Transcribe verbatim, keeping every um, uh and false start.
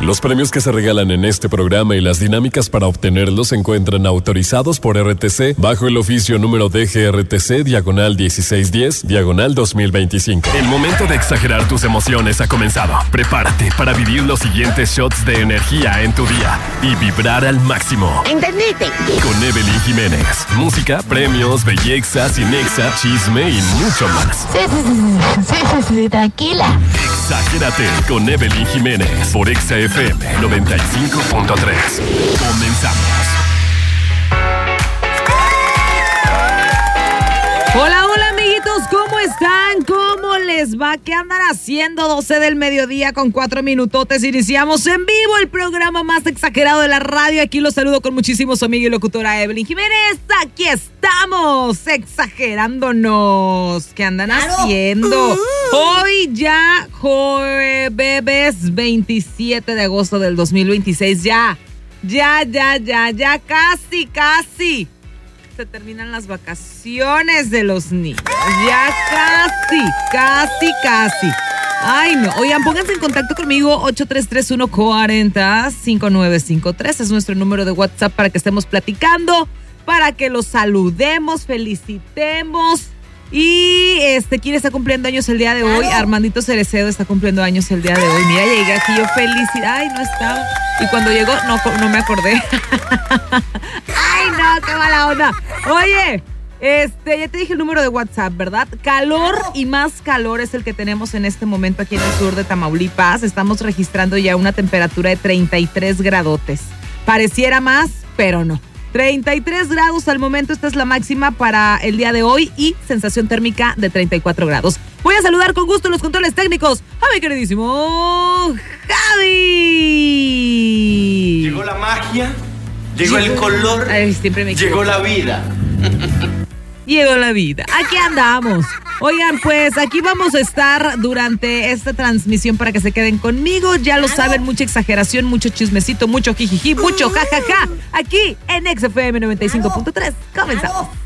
Los premios que se regalan en este programa y las dinámicas para obtenerlos se encuentran autorizados por R T C bajo el oficio número D G R T C diagonal dieciséis diez diagonal dos mil veinticinco. El momento de exagerar tus emociones ha comenzado. Prepárate para vivir los siguientes shots de energía en tu día y vibrar al máximo. ¿Entendiste? Con Evelyn Jiménez. Música, premios, belleza, cinexa, chisme y mucho más. Sí, sí, sí, sí, sí, sí, tranquila. Exagérate con Evelyn Jiménez por Exa F M noventa y cinco punto tres. Comenzamos. Hola, hola amiguitos, ¿cómo están? ¿Cómo les va? ¿Qué andan haciendo? doce del mediodía con cuatro minutotes. Iniciamos en vivo el programa más exagerado de la radio. Aquí los saludo con muchísimo su amiga y locutora Evelyn Jiménez. Aquí estamos, exagerándonos. ¿Qué andan claro. haciendo? Hoy ya jueves veintisiete de agosto del dos mil veintiséis. Ya, ya, ya, ya, ya, casi, casi. Se terminan las vacaciones de los niños. Ya casi, casi, casi. Ay, no. Oigan, pónganse en contacto conmigo. ocho tres tres uno cuatro cero cinco nueve cinco tres es nuestro número de WhatsApp para que estemos platicando, para que los saludemos, felicitemos. Y este, ¿quién está cumpliendo años el día de hoy? Armandito Cerecedo está cumpliendo años el día de hoy. Mira, llegué aquí yo feliz. Ay, no estaba. Y cuando llegó, no, no me acordé. Ay, no, qué mala onda. Oye, este, ya te dije el número de WhatsApp, ¿verdad? Calor y más calor es el que tenemos en este momento aquí en el sur de Tamaulipas. Estamos registrando ya una temperatura de treinta y tres gradotes. Pareciera más, pero no. treinta y tres grados al momento, esta es la máxima para el día de hoy y sensación térmica de treinta y cuatro grados. Voy a saludar con gusto en los controles técnicos a mi queridísimo Javi. Llegó la magia, llegó, llegó el color, Ay, siempre me llegó la vida. Llegó la vida. Aquí andamos. Oigan, pues aquí vamos a estar durante esta transmisión para que se queden conmigo. Ya lo saben, mucha exageración, mucho chismecito, mucho jijiji, mucho jajaja. Aquí en Exa F M noventa y cinco punto tres. Comenzamos.